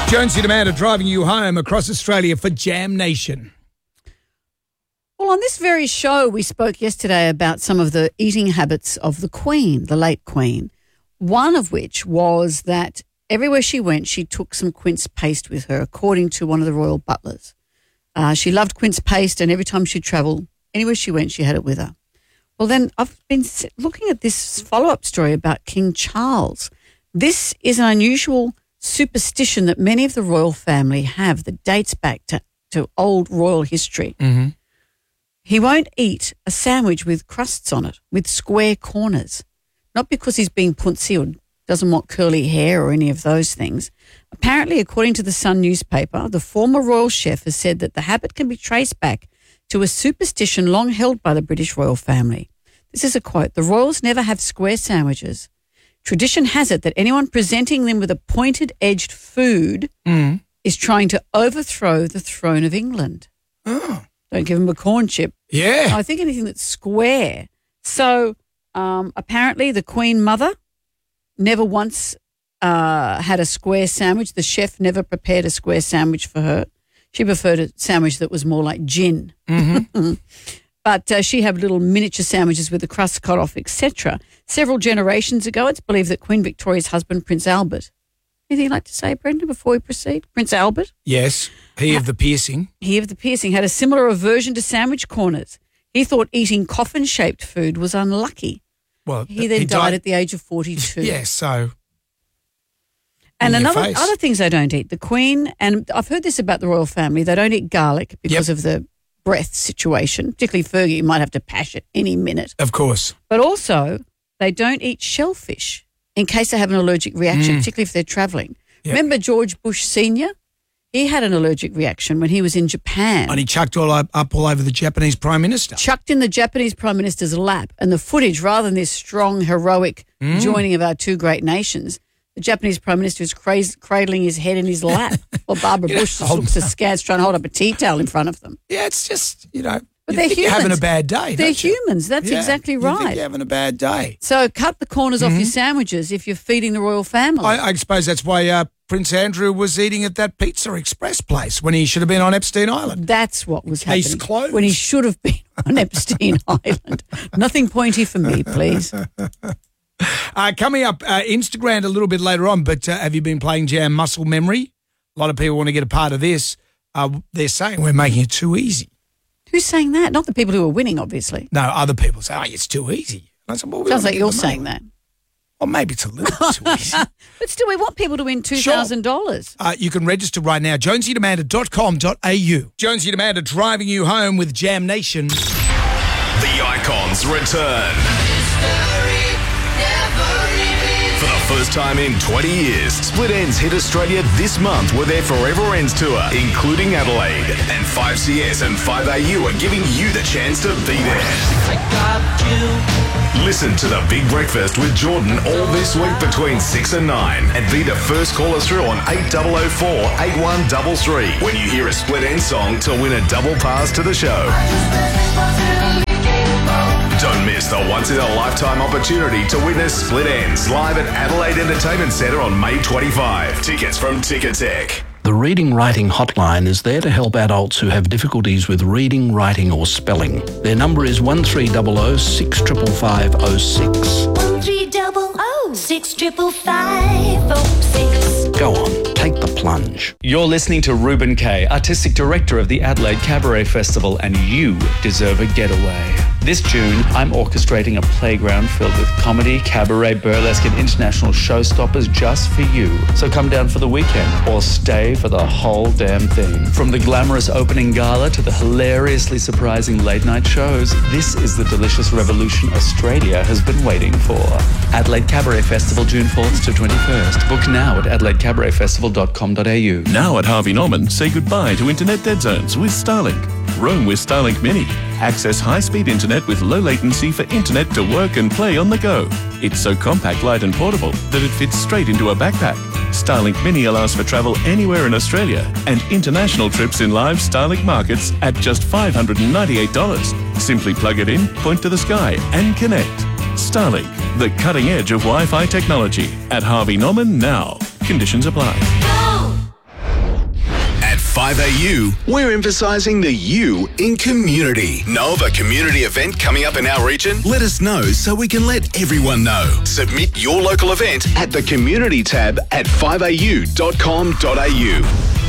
Jonesy and Amanda driving you home across Australia for Jam Nation. Well, on this very show, we spoke yesterday about some of the eating habits of the Queen, the late Queen, one of which was that everywhere she went, she took some quince paste with her, according to one of the royal butlers. She loved quince paste, and every time she'd travel, anywhere she went, she had it with her. Well, then I've been looking at this follow-up story about King Charles. This is an unusual superstition that many of the royal family have that dates back to old royal history. Mm-hmm. He won't eat a sandwich with crusts on it, with square corners, not because he's being punsy or doesn't want curly hair or any of those things. Apparently, according to the Sun newspaper, the former royal chef has said that the habit can be traced back to a superstition long held by the British royal family. This is a quote: "The royals never have square sandwiches. Tradition has it that anyone presenting them with a pointed-edged food is trying to overthrow the throne of England." Oh. Don't give them a corn chip. Yeah. I think anything that's square. So apparently the Queen Mother never once had a square sandwich. The chef never prepared a square sandwich for her. She preferred a sandwich that was more like gin. Mm-hmm. But she had little miniature sandwiches with the crust cut off, etc. Several generations ago, it's believed that Queen Victoria's husband, Prince Albert. Anything you'd like to say, Brenda, before we proceed? Prince Albert? Yes, he of the piercing. He of the piercing had a similar aversion to sandwich corners. He thought eating coffin-shaped food was unlucky. Well, He then died at the age of 42. Yeah, so... And in your other face. things they don't eat. The Queen, and I've heard this about the royal family, they don't eat garlic because of the breath situation. Particularly Fergie, you might have to pash it any minute. Of course. But also, they don't eat shellfish in case they have an allergic reaction, particularly if they're travelling. Yep. Remember George Bush Sr.? He had an allergic reaction when he was in Japan. And he chucked up all over the Japanese Prime Minister. Chucked in the Japanese Prime Minister's lap, and the footage, rather than this strong, heroic joining of our two great nations, the Japanese Prime Minister is cradling his head in his lap while Barbara Bush just looks askance trying to hold up a tea towel in front of them. Yeah, it's just, But you they're think you're humans. having a bad day, They're don't you? humans. That's exactly You think right. you're having a bad day. So cut the corners off your sandwiches if you're feeding the royal family. I suppose that's why Prince Andrew was eating at that Pizza Express place when he should have been on Epstein Island. That's what was happening. Case closed. When he should have been on Epstein Island. Nothing pointy for me, please. Coming up, Instagram a little bit later on, but have you been playing Jam Muscle Memory? A lot of people want to get a part of this. They're saying we're making it too easy. Who's saying that? Not the people who are winning, obviously. No, other people say, it's too easy. I said, well, we Sounds wanna like give you're them money. saying that. Well, maybe it's a little too easy. But still, we want people to win $2,000. You can register right now, jonesyandamanda.com.au. Jonesy and Amanda driving you home with Jam Nation. The Icons return. For the first time in 20 years, Split Ends hit Australia this month with their Forever Ends tour, including Adelaide. And 5CS and 5AU are giving you the chance to be there. Listen to The Big Breakfast with Jordan all this week between 6 and 9 and be the first caller through on 8004 8133 when you hear a Split Ends song to win a double pass to the show. Don't miss the once-in-a-lifetime opportunity to witness Split Ends live at Adelaide Entertainment Centre on May 25. Tickets from Ticketek. The Reading Writing Hotline is there to help adults who have difficulties with reading, writing or spelling. Their number is 1300 65506. 1300 65506. Go on, take the plunge. You're listening to Ruben Kay, Artistic Director of the Adelaide Cabaret Festival, and you deserve a getaway. This June, I'm orchestrating a playground filled with comedy, cabaret, burlesque and international showstoppers just for you. So come down for the weekend or stay for the whole damn thing. From the glamorous opening gala to the hilariously surprising late night shows, this is the delicious revolution Australia has been waiting for. Adelaide Cabaret Festival, June 4th to 21st. Book now at adelaidecabaretfestival.com.au. Now at Harvey Norman, say goodbye to internet dead zones with Starlink. Roam with Starlink Mini. Access high-speed internet with low latency for internet to work and play on the go. It's so compact, light and portable that it fits straight into a backpack. Starlink Mini allows for travel anywhere in Australia and international trips in live Starlink markets at just $598. Simply plug it in, point to the sky and connect. Starlink, the cutting edge of Wi-Fi technology. At Harvey Norman now. Conditions apply. 5AU, we're emphasising the U in community. Know of a community event coming up in our region? Let us know so we can let everyone know. Submit your local event at the community tab at 5au.com.au.